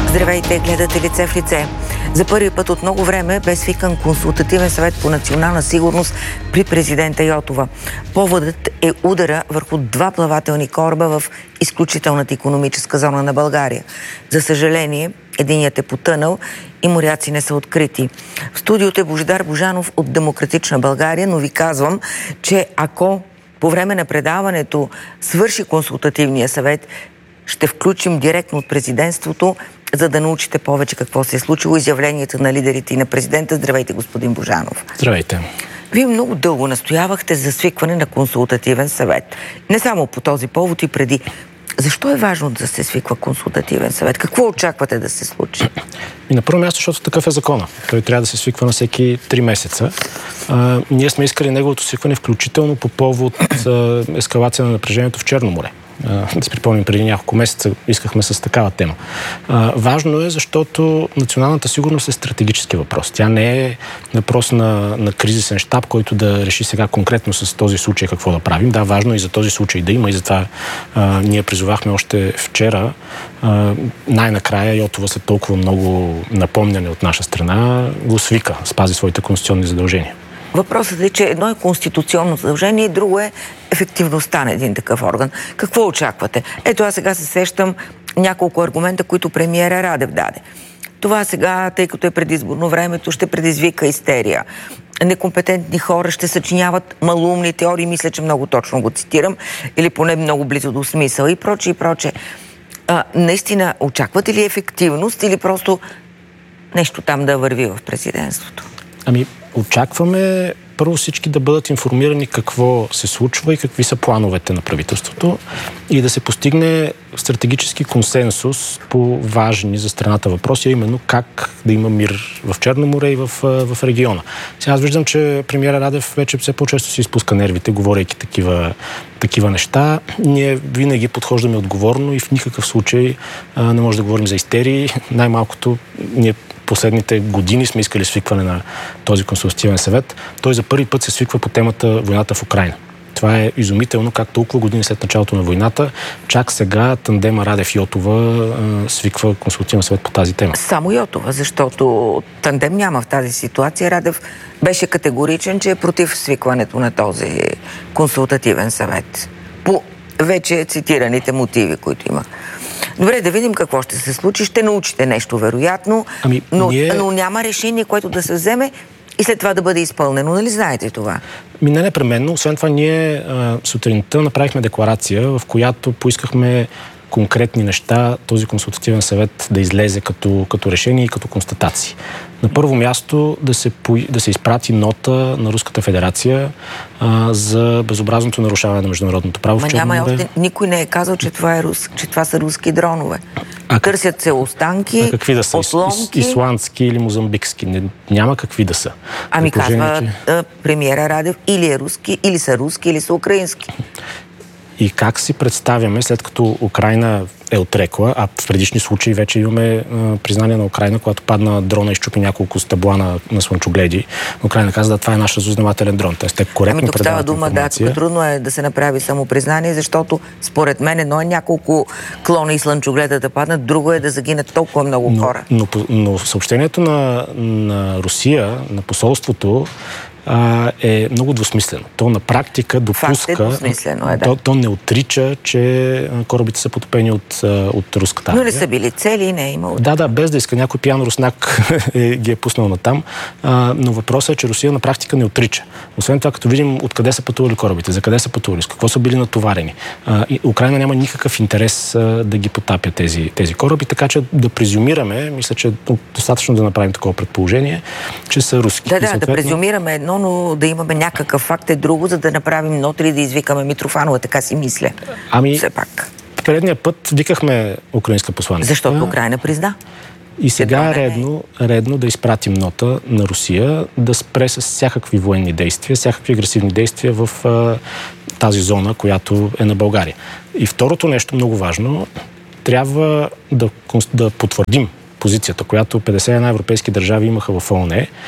Здравейте, гледате Лице в лице. За първи път от много време бе свикан консултативен съвет по национална сигурност при президента Йотова. Поводът е удара върху два плавателни кораба в изключителната икономическа зона на България. За съжаление, единият е потънал и моряци не са открити. В студиото е Божидар Божанов от Демократична България, но ви казвам, че ако по време на предаването свърши консултативния съвет, ще включим директно от президентството, за да научите повече какво се е случило, изявленията на лидерите и на президента. Здравейте, господин Божанов. Здравейте. Вие много дълго настоявахте за свикване на консултативен съвет. Не само по този повод и преди. Защо е важно да се свиква консултативен съвет? Какво очаквате да се случи? И на първо място, защото такъв е закона. Той трябва да се свиква на всеки 3 месеца. Ние сме искали неговото свикване включително по повод ескалация на напрежението в Черно море. Да си припомним, преди няколко месеца искахме с такава тема. Важно е, защото националната сигурност е стратегически въпрос. Тя не е въпрос на кризисен щаб, който да реши сега конкретно с този случай какво да правим. Да, важно е и за този случай да има и затова ние призовахме още вчера най-накрая Йотова след толкова много напомняне от наша страна го свика, спази своите конституционни задължения. Въпросът е, че едно е конституционно задължение и друго е ефективността на един такъв орган. Какво очаквате? Ето, аз сега се сещам няколко аргумента, които премиера Радев даде. Това сега, тъй като е предизборно времето, ще предизвика истерия. Некомпетентни хора ще съчиняват малумни теории, мисля, че много точно го цитирам, или поне много близо до смисъл и прочее, и прочее. Наистина, очаквате ли ефективност или просто нещо там да върви в президентството? Очакваме първо всички да бъдат информирани какво се случва и какви са плановете на правителството и да се постигне стратегически консенсус по важни за страната въпроси, а именно как да има мир в Черно море и в региона. Сега аз виждам, че премиера Радев вече все по-често си изпуска нервите, говорейки такива неща. Ние винаги подхождаме отговорно и в никакъв случай не може да говорим за истерии. Най-малкото ние последните години сме искали свикване на този консултативен съвет. Той за първи път се свиква по темата войната в Украйна. Това е изумително, как толкова години след началото на войната, чак сега тандема Радев-Йотова свиква консултативен съвет по тази тема. Само Йотова, защото тандем няма в тази ситуация. Радев беше категоричен, че е против свикването на този консултативен съвет. По вече цитираните мотиви, които има. Добре, да видим какво ще се случи. Ще научите нещо, вероятно, но няма решение, което да се вземе и след това да бъде изпълнено. Нали знаете това? Не непременно. Освен това, ние сутринта направихме декларация, в която поискахме конкретни неща този консултативен съвет да излезе като решение и като констатации. На първо място да се изпрати нота на Руската федерация за безобразното нарушаване на международното право в Черно море. Никой не е казал, че това са руски дронове. Търсят се останки, какви да са? отломки. Исландски или мозамбикски. Няма какви да са. Казва премиера Радев, или е руски, или са руски, или са украински. И как си представяме, след като Украйна е отрекла, а в предишни случаи вече имаме признание на Украйна, когато падна дрона и изчупи няколко стъбла на слънчогледи. Украйна каза, да, това е наш разузнавателен дрон. Тоест, те коректно предават информация. Да, трудно е да се направи самопризнание, защото според мен едно е няколко клона и слънчогледа да паднат, друго е да загинат толкова много хора. Но съобщението на Русия, на посолството, е много двусмислено. То на практика допуска... То не отрича, че корабите са потопени от руската армия. Но не са били цели и не е имало. Да, без да иска. Някой пиян руснак ги е пуснал натам. Но въпросът е, че Русия на практика не отрича. Освен това, като видим откъде са пътували корабите, за къде са пътували, с какво са били натоварени. Украйна няма никакъв интерес да ги потапя тези кораби, така че да презюмираме, мисля, че достатъчно да направим такова предположение, че са руски. Да презюмираме едно, но да имаме някакъв факт е друго, за да направим нота или да извикаме Митрофанова, така си мисля. Все пак. Предния път викахме украинска посланица. Защото Украйна призна. И сега е редно да изпратим нота на Русия да спре с всякакви военни действия, всякакви агресивни действия в тази зона, която е на България. И второто нещо, много важно, трябва да потвърдим позицията, която 51 европейски държави имаха в ООН,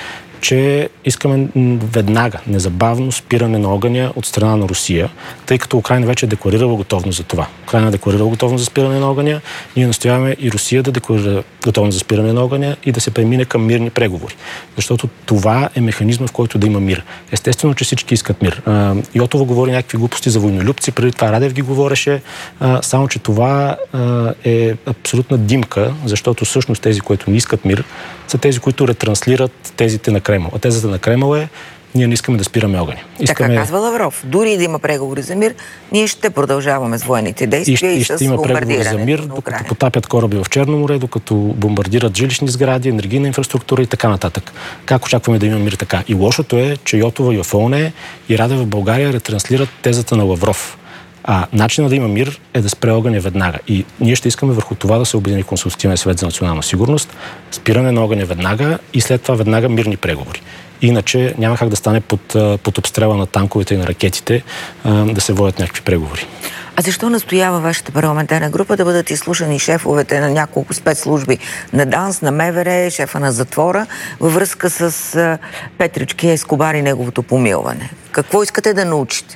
че искаме веднага, незабавно спиране на огъня от страна на Русия, тъй като Украйна вече е декларирала готовност за това. Украйна е декларирала готовност за спиране на огъня, ние настояваме и Русия да декларира готовност за спиране на огъня и да се премине към мирни преговори. Защото това е механизма, в който да има мир. Естествено, че всички искат мир. Йотова говори някакви глупости за войнолюбци, преди това Радев ги говореше, само че това е абсолютна димка, защото всъщност тези, които не искат мир, са тези, които ретранслират тезите на Кремъл. А тезата на Кремъл е: ние не искаме да спираме огъня. Така казва Лавров. Дори да има преговори за мир, ние ще продължаваме с военните действия и ще има преговори за мир, докато потапят кораби в Черно море, докато бомбардират жилищни сгради, енергийна инфраструктура и така нататък. Как очакваме да има мир така? И лошото е, че Йотова и в ООН и Радев в България ретранслират тезата на Лавров. А начинът да има мир е да спре огъня веднага. И ние ще искаме върху това да се обедини Консултативен съвет за национална сигурност, спиране на огъня веднага и след това веднага мирни преговори. Иначе няма как да стане под обстрела на танковете и на ракетите да се водят някакви преговори. А защо настоява вашата парламентарна група да бъдат изслушани шефовете на няколко спецслужби на ДАНС, на МВР, шефа на затвора, във връзка с Петрички Ескобар и неговото помилване? Какво искате да научите?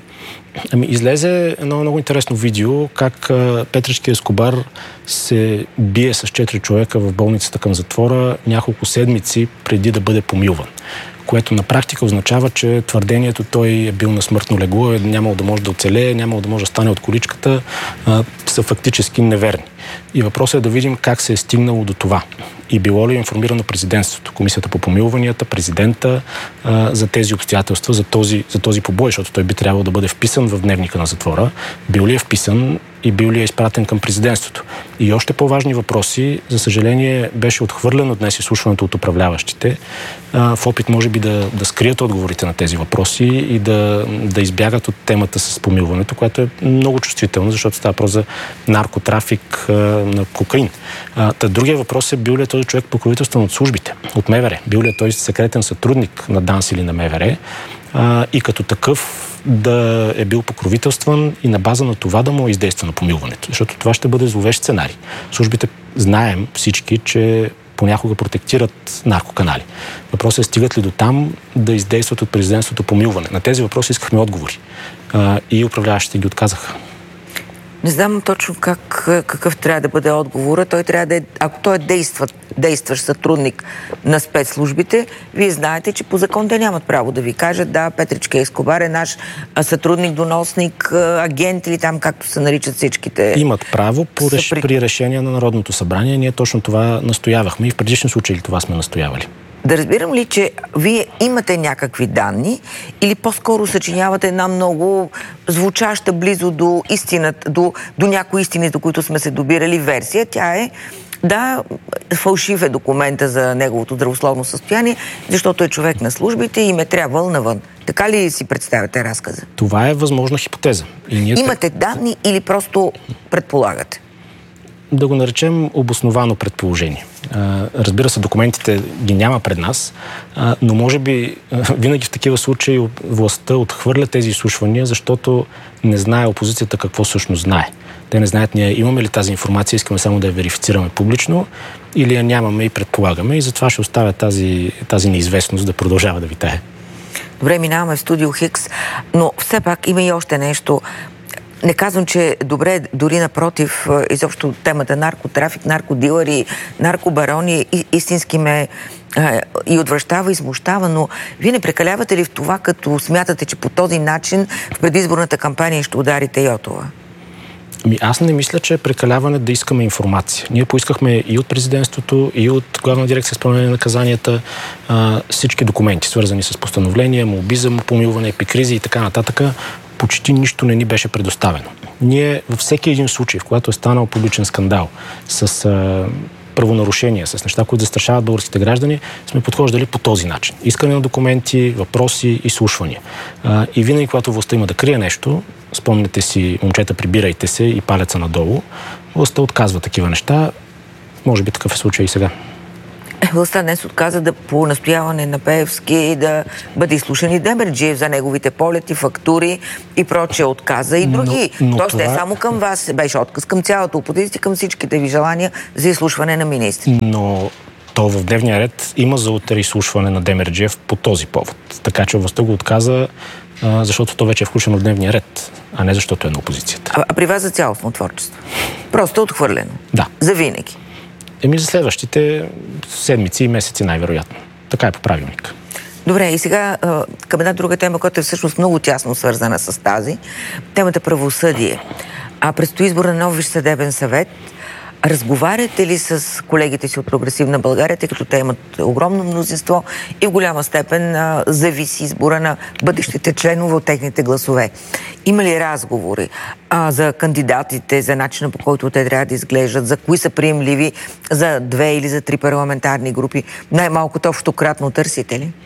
Излезе едно много интересно видео, как Петрички Ескобар се бие с 4 човека в болницата към затвора няколко седмици преди да бъде помилван. Което на практика означава, че твърдението той е бил на смъртно легло, е нямало да може да оцелее, нямало да може да стане от количката, са фактически неверни. И въпросът е да видим как се е стигнало до това. И било ли е информирано президентството, Комисията по помилванията, президента за тези обстоятелства, за този побой, защото той би трябвало да бъде вписан в дневника на затвора. Бил ли е вписан и бил ли е изпратен към президентството? И още по-важни въпроси, за съжаление, беше отхвърлено днес изслушването от управляващите, в опит може би да скрият отговорите на тези въпроси и да избягат от темата с помилването, която е много чувствителна, защото става въпрос за наркотрафик на кокаин. Другия въпрос е: бил ли е този човек покровителстван от службите, от МВР? Бил ли е той секретен сътрудник на ДАНС или на МВР? И като такъв да е бил покровителстван и на база на това да му е издействано помилването. Защото това ще бъде зловещ сценарий. Службите знаем всички, че понякога протектират наркоканали. Въпросът е: стигат ли до там да издействат от президентството помилване? На тези въпроси искахме отговори. И управляващите ги отказаха. Не знам точно какъв трябва да бъде отговора. Той трябва да е, ако той е действащ сътрудник на спецслужбите, вие знаете, че по закон те нямат право да ви кажат: да, Петричка Ескобар е наш сътрудник, доносник, агент или там както се наричат всичките. Имат право при решение на Народното събрание. Ние точно това настоявахме и в предишни случаи това сме настоявали. Да разбирам ли, че вие имате някакви данни или по-скоро съчинявате една много звучаща близо до истината, до някои истини, до които сме се добирали версия? Тя е: да, фалшив е документа за неговото здравословно състояние, защото е човек на службите и им е трябвал навън. Така ли си представяте разказа? Това е възможна хипотеза. Имате данни или просто предполагате? Да го наречем обосновано предположение. Разбира се, документите ги няма пред нас, но може би винаги в такива случаи властта отхвърля тези изслушвания, защото не знае опозицията какво всъщност знае. Те не знаят ние имаме ли тази информация, искаме само да я верифицираме публично или я нямаме и предполагаме, и затова ще оставя тази неизвестност да продължава да витае. Добре, минаваме в студио Хикс, но все пак има и още нещо. Не казвам, че добре, дори напротив, изобщо темата наркотрафик, наркодилъри, наркобарони истински ме и отвращава, и смущава, но вие не прекалявате ли в това, като смятате, че по този начин в предизборната кампания ще ударите Йотова? Аз не мисля, че е прекаляване да искаме информация. Ние поискахме и от президентството, и от Главна дирекция изпълнение на наказанията всички документи, свързани с постановления, молби за помилване, епикризи и така нататък. Почти нищо не ни беше предоставено. Ние във всеки един случай, в който е станал публичен скандал с правонарушения, с неща, които застрашават българските граждани, сме подхождали по този начин. Искане на документи, въпроси, изслушвания. И винаги, когато властта има да крие нещо, спомняте си: момчета, прибирайте се и палеца надолу, властта отказва такива неща. Може би такъв е случай и сега. Властта днес отказа по настояване на Пеевски да бъде изслушан и Демерджиев за неговите полети, фактури и прочее. Отказа и други. Тоест не само към вас, беше отказ към цялата опозиция, към всичките ви желания за изслушване на министри. Но То в дневния ред има за утре изслушване на Демерджиев по този повод. Така че властта го отказа, защото то вече е включено в дневния ред, а не защото е на опозицията. А при вас за цялостно творчество? Просто отхвърлено? Да. За винаги? За следващите седмици и месеци най-вероятно. Така е по правилник. Добре, и сега към една друга тема, която е всъщност много тясно свързана с тази. Темата правосъдие. Предстои избор на нов Висш съдебен съвет. Разговаряте ли с колегите си от Прогресивна България, тъй като те имат огромно мнозинство и в голяма степен зависи избора на бъдещите членове от техните гласове? Има ли разговори за кандидатите, за начина по който те трябва да изглеждат, за кои са приемливи за 2 или за 3 парламентарни групи? Най-малкото общократно търсите ли?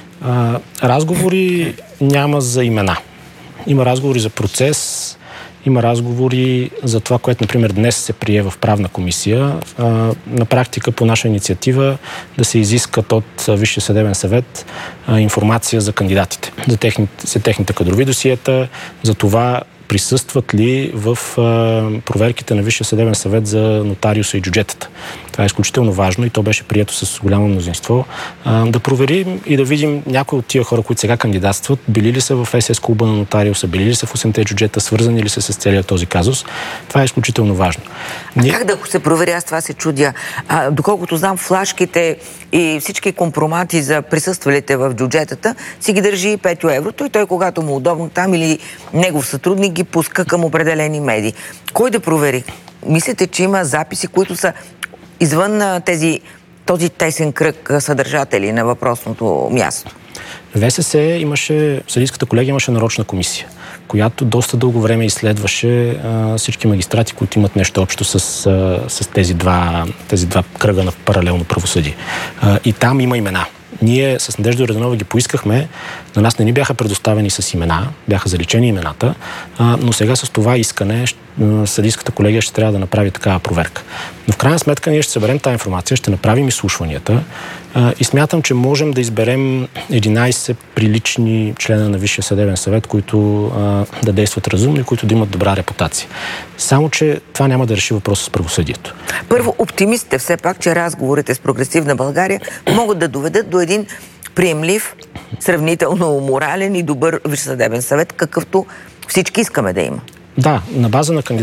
Разговори няма за имена. Има разговори за процес. Има разговори за това, което, например, днес се прие в правна комисия. На практика, по наша инициатива, да се изискат от Висшия съдебен съвет информация за кандидатите, за техните кадрови досиета, за това присъстват ли в проверките на Висшия съдебен съвет за нотариуса и джуджетата. Това е изключително важно и то беше прието с голямо мнозинство. Да проверим и да видим някои от тия хора, които сега кандидатстват, били ли са в СС клуба на нотариуса, били ли са в 8-те джуджета, свързани ли са с целият този казус. Това е изключително важно. Как да се провери? Аз това се чудя. Доколкото знам, флашките и всички компромати за присъствалите в джуджетата си ги държи 5 еврото и той, когато му удобно там или негов сътрудник, ги пуска към определени медии. Кой да провери? Мислите, че има записи, които са извън този тесен кръг съдържатели на въпросното място? В ВСС съдийската колегия имаше нарочна комисия, която доста дълго време изследваше всички магистрати, които имат нещо общо с тези два кръга на паралелно правосъдие. И там има имена. Ние с Надежда Йорданова ги поискахме, на нас не ни бяха предоставени с имена, бяха заличени имената, но сега с това искане съдийската колегия ще трябва да направи такава проверка. Но в крайна сметка ние ще съберем тази информация, ще направим изслушванията и смятам, че можем да изберем 11 прилични члена на Висшия съдебен съвет, които да действат разумно и които да имат добра репутация. Само че това няма да реши въпроса с правосъдието. Първо, оптимист сте все пак, че разговорите с Прогресивна България могат да доведат до един приемлив, сравнително морален и добър Висш съдебен съвет, какъвто всички искаме да има. Да, на база на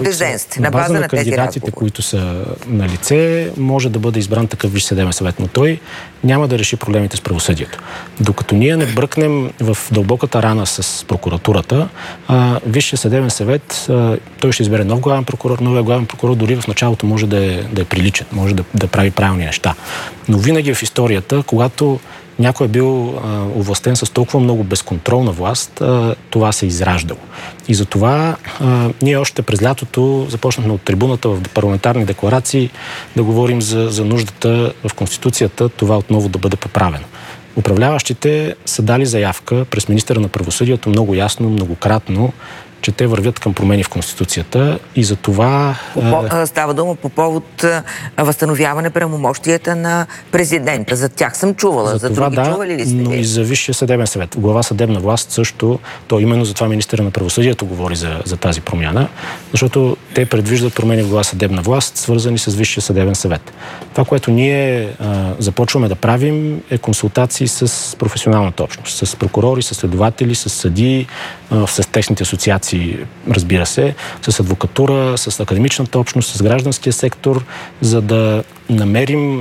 кандидатите, които са на лице, може да бъде избран такъв Висш съдебен съвет, но той няма да реши проблемите с правосъдието. Докато ние не бръкнем в дълбоката рана с прокуратурата, Висшия съдебен съвет, той ще избере нов главен прокурор, новия главен прокурор дори в началото може да е приличен, може да прави правилни неща. Но винаги в историята, когато някой е бил овластен с толкова много безконтролна власт, това се е израждало. И затова ние още през лятото започнахме от трибуната в парламентарни декларации да говорим за нуждата в Конституцията това отново да бъде поправено. Управляващите са дали заявка през министъра на правосъдието много ясно, многократно, че те вървят към промени в Конституцията и за това... Става дума по повод възстановяване правомощията на президента. За тях съм чувала. За други чували ли сте? Но и за Висшия съдебен съвет. Глава съдебна власт също, то именно за това министъра на правосъдието говори за тази промяна, защото те предвиждат промени в глава съдебна власт, свързани с Висшия съдебен съвет. Това, което ние започваме да правим, е консултации с професионалната общност, с прокурори, с следователи, с съдии, с техните асоциации, разбира се, с адвокатура, с академичната общност, с гражданския сектор, за да намерим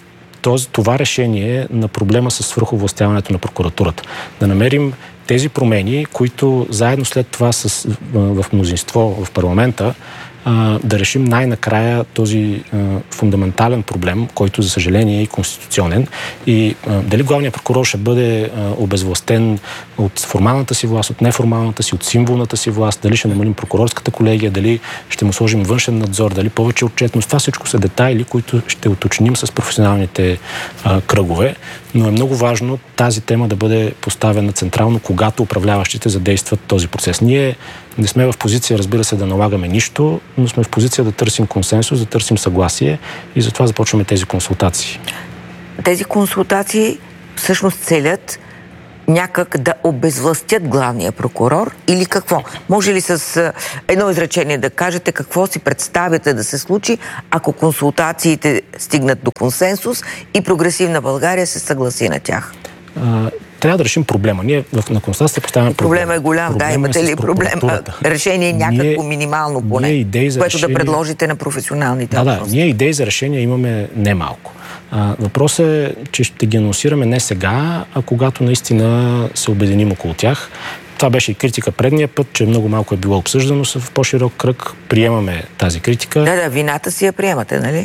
това решение на проблема с свръховластяването на прокуратурата. Да намерим тези промени, които заедно след това в мнозинство в парламента да решим най-накрая този фундаментален проблем, който за съжаление е и конституционен. И дали главният прокурор ще бъде обезвластен от формалната си власт, от неформалната си, от символната си власт, дали ще намалим прокурорската колегия, дали ще му сложим външен надзор, дали повече отчетност. Това всичко са детайли, които ще уточним с професионалните кръгове. Но е много важно тази тема да бъде поставена централно, когато управляващите задействат този процес. Ние не сме в позиция, разбира се, да налагаме нищо, но сме в позиция да търсим консенсус, да търсим съгласие и затова започваме тези консултации. Тези консултации всъщност целят някак да обезвластят главния прокурор или какво? Може ли с едно изречение да кажете какво си представяте да се случи, ако консултациите стигнат до консенсус и Прогресивна България се съгласи на тях? Трябва да решим проблема. Ние на констатация поставяме проблема. Проблема е голям, да. Имате ли проблема? Решение някакво минимално поне, което да предложите на професионалните общности? Да, ние идеи за решение имаме немалко. Въпросът е, че ще ги анонсираме не сега, а когато наистина се обединим около тях. Това беше и критика предния път, че много малко е било обсъждано в по-широк кръг. Приемаме тази критика. Да, вината си я приемате, нали?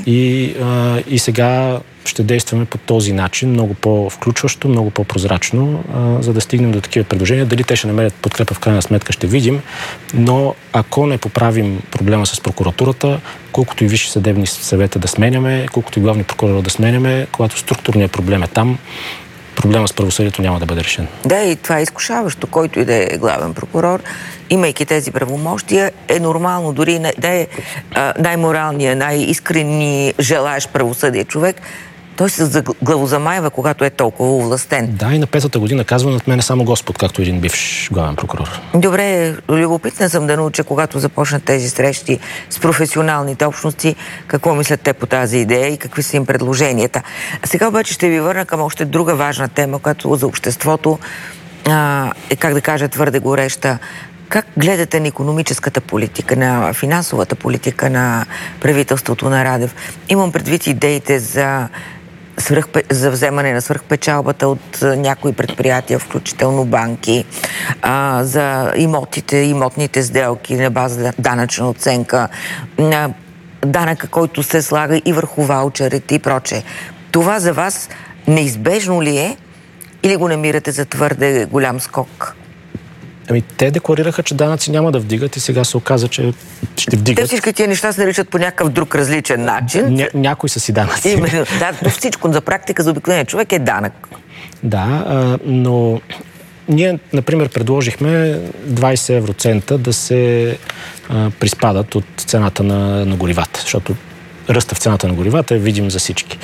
И сега ще действаме по този начин, много по-включващо, много по-прозрачно, за да стигнем до такива предложения. Дали те ще намерят подкрепа в крайна сметка, ще видим. Но ако не поправим проблема с прокуратурата, колкото и висши съдебни съвета да сменяме, колкото и главни прокурори да сменяме, когато структурният проблем е там, проблема с правосъдието няма да бъде решен. Да, и това е изкушаващо. Който и да е главен прокурор, имайки тези правомощия, е нормално дори да е най-моралният, най-искрени желаещ правосъдие човек, той се главозамайва, когато е толкова овластен. Да, и на 5-та година казва над мен само Господ, както един бивш главен прокурор. Добре, любопитна съм да науча, когато започнат тези срещи с професионалните общности, какво мислят те по тази идея и какви са им предложенията. А сега обаче ще ви върна към още друга важна тема, която за обществото е, как да кажа, твърде гореща. Как гледате на икономическата политика, на финансовата политика на правителството на Радев? Имам предвид идеите за вземане на свръхпечалбата от някои предприятия, включително банки, за имотните сделки на база данъчна оценка, на данъка, който се слага и върху ваучерите и прочее. Това за вас неизбежно ли е или го намирате за твърде голям скок? Те декларираха, че данъци няма да вдигат и сега се оказа, че ще вдигат. Те всички тия неща се наричат по някакъв друг различен начин. Някои са си данъци. Именно, да, всичко за практика за обикновения човек е данък. Да, но ние, например, предложихме 20 евроцента да се приспадат от цената на горивата, защото ръста в цената на горивата е видим за всички.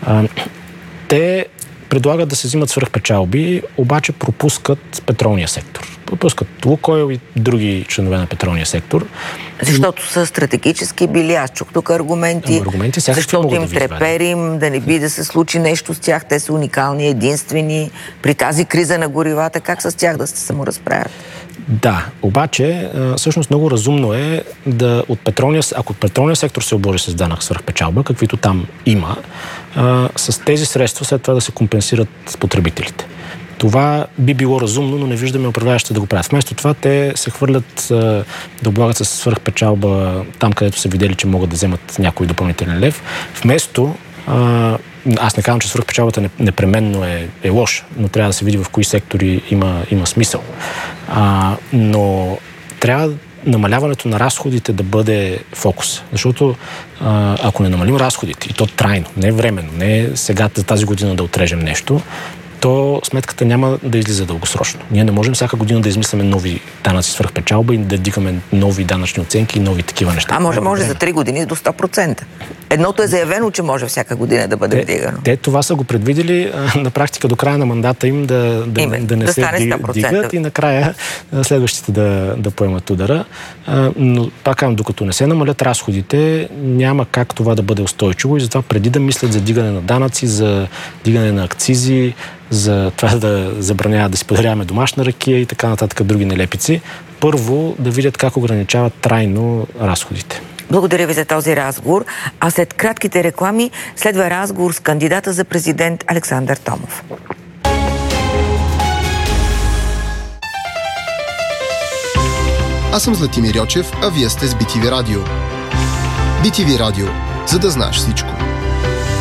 Те предлагат да се взимат свръхпечалби, обаче пропускат петролния сектор. Пропускат Лукойл и други членове на петролния сектор. Защото са стратегически били. Аз чух тук аргументи защото им треперим, да не би да се случи нещо с тях. Те са уникални, единствени. При тази криза на горивата, как с тях да се саморазправят? Да, обаче всъщност много разумно е ако петролния сектор се обложи с данък свръхпечалба, каквито там има, с тези средства след това да се компенсират потребителите. Това би било разумно, но не виждаме управляващите да го правят. Вместо това те се хвърлят да облагат с свръхпечалба там, където са видели, че могат да вземат някой допълнителен лев. Вместо аз не казвам, че свръхпечалбата непременно е лоша, но трябва да се види в кои сектори има смисъл. Но трябва намаляването на разходите да бъде фокус. Защото ако не намалим разходите, и то трайно, не временно, не сега за тази година да отрежем нещо, то сметката няма да излиза дългосрочно. Ние не можем всяка година да измисляме нови данъци свръхпечалба и да дигаме нови данъчни оценки и нови такива неща. Може за 3 години до 100%. Едното е заявено, че може всяка година да бъде вдигано. Те това са го предвидели на практика до края на мандата им да не се дигат и накрая следващите да поемат удара. Но пак казвам, докато не се намалят разходите, няма как това да бъде устойчиво и затова преди да мислят за дигане на данъци, за дигане на акцизи, за това да забраняват да си подаряваме домашна ракия и така нататък други нелепици, първо да видят как ограничават трайно разходите. Благодаря ви за този разговор. А след кратките реклами следва разговор с кандидата за президент Александър Томов. Аз съм Златимир Йочев, а вие сте с BTV Радио. BTV Радио, за да знаеш всичко.